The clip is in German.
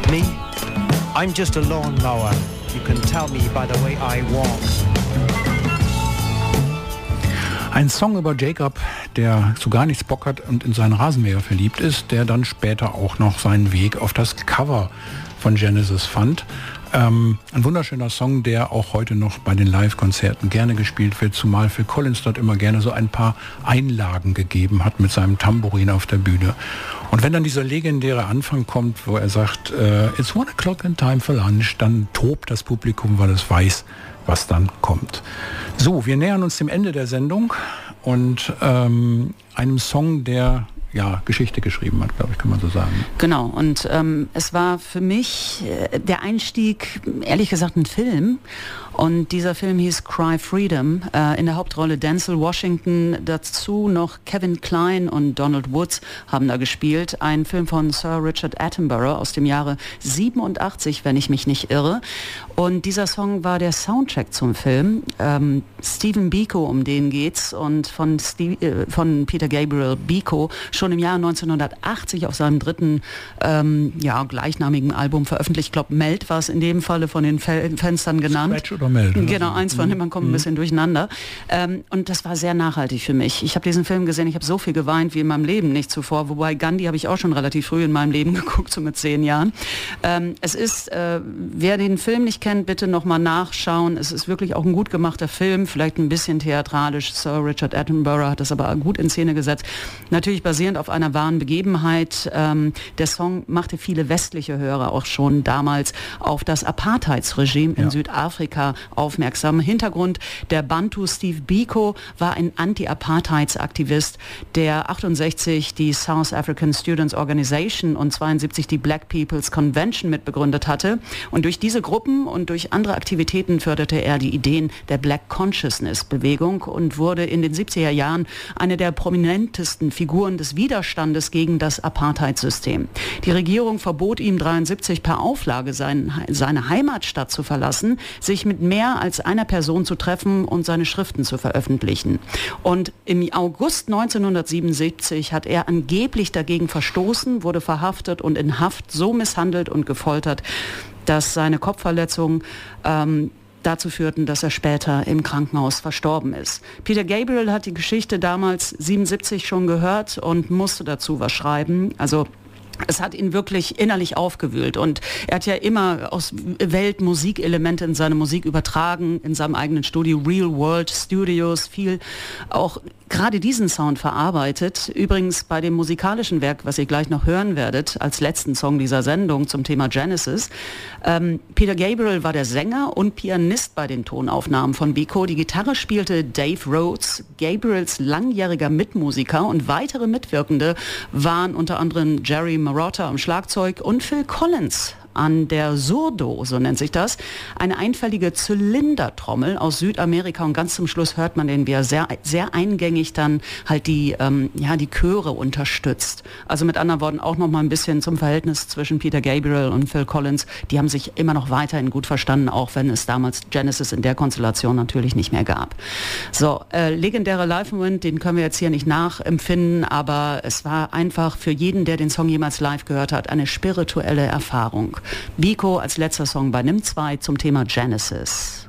Me, I'm just a lawnmower. You can tell me by the way I walk. Ein Song über Jacob, der zu gar nichts Bock hat und in seinen Rasenmäher verliebt ist, der dann später auch noch seinen Weg auf das Cover von Genesis fand. Ein wunderschöner Song, der auch heute noch bei den Live-Konzerten gerne gespielt wird, zumal Phil Collins dort immer gerne so ein paar Einlagen gegeben hat mit seinem Tambourin auf der Bühne. Und wenn dann dieser legendäre Anfang kommt, wo er sagt, it's 1 o'clock and time for lunch, dann tobt das Publikum, weil es weiß, was dann kommt. So, wir nähern uns dem Ende der Sendung und einem Song, der Geschichte geschrieben hat, glaube ich, kann man so sagen. Genau, und es war für mich der Einstieg, ehrlich gesagt, ein Film. Und dieser Film hieß Cry Freedom, in der Hauptrolle Denzel Washington, dazu noch Kevin Kline und Donald Woods haben da gespielt. Ein Film von Sir Richard Attenborough aus dem Jahre 87, wenn ich mich nicht irre. Und dieser Song war der Soundtrack zum Film. Stephen Biko, um den geht's, und von Peter Gabriel Biko, schon im Jahr 1980 auf seinem dritten gleichnamigen Album veröffentlicht. Ich glaube, Meld war es in dem Falle von den Fans dann genannt. Scratch oder Meld? Genau, eins von denen, man kommt ein bisschen durcheinander. Und das war sehr nachhaltig für mich. Ich habe diesen Film gesehen, ich habe so viel geweint wie in meinem Leben nicht zuvor. Wobei Gandhi habe ich auch schon relativ früh in meinem Leben geguckt, so mit 10 Jahren. Es ist, wer den Film nicht kennt, bitte nochmal nachschauen. Es ist wirklich auch ein gut gemachter Film, vielleicht ein bisschen theatralisch. Sir Richard Attenborough hat das aber gut in Szene gesetzt. Natürlich basierend auf einer wahren Begebenheit. Der Song machte viele westliche Hörer auch schon damals auf das Apartheidsregime in Südafrika aufmerksam. Hintergrund: der Bantu Steve Biko war ein Anti-Apartheidsaktivist, der 68 die South African Students Organization und 72 die Black People's Convention mitbegründet hatte. Und durch diese Gruppen und durch andere Aktivitäten förderte er die Ideen der Black Consciousness Bewegung und wurde in den 70er Jahren eine der prominentesten Figuren des Widerstandes gegen das Apartheidssystem. Die Regierung verbot ihm 73 per Auflage seine Heimatstadt zu verlassen, sich mit mehr als einer Person zu treffen und seine Schriften zu veröffentlichen. Und im August 1977 hat er angeblich dagegen verstoßen, wurde verhaftet und in Haft so misshandelt und gefoltert, dass seine Kopfverletzungen dazu führten, dass er später im Krankenhaus verstorben ist. Peter Gabriel hat die Geschichte damals 77 schon gehört und musste dazu was schreiben. Also es hat ihn wirklich innerlich aufgewühlt und er hat ja immer aus Weltmusikelemente in seine Musik übertragen, in seinem eigenen Studio, Real World Studios, viel auch gerade diesen Sound verarbeitet. Übrigens bei dem musikalischen Werk, was ihr gleich noch hören werdet, als letzten Song dieser Sendung zum Thema Genesis. Peter Gabriel war der Sänger und Pianist bei den Tonaufnahmen von Biko. Die Gitarre spielte Dave Rhodes, Gabriels langjähriger Mitmusiker, und weitere Mitwirkende waren unter anderem Jerry Marotta am Schlagzeug und Phil Collins an der Surdo, so nennt sich das, eine einfällige Zylindertrommel aus Südamerika, und ganz zum Schluss hört man den, wie er sehr, sehr eingängig dann halt die Chöre unterstützt. Also mit anderen Worten auch noch mal ein bisschen zum Verhältnis zwischen Peter Gabriel und Phil Collins. Die haben sich immer noch weiterhin gut verstanden, auch wenn es damals Genesis in der Konstellation natürlich nicht mehr gab. So, legendärer Live-Moment, den können wir jetzt hier nicht nachempfinden, aber es war einfach für jeden, der den Song jemals live gehört hat, eine spirituelle Erfahrung. Biko als letzter Song bei NIM 2 zum Thema Genesis.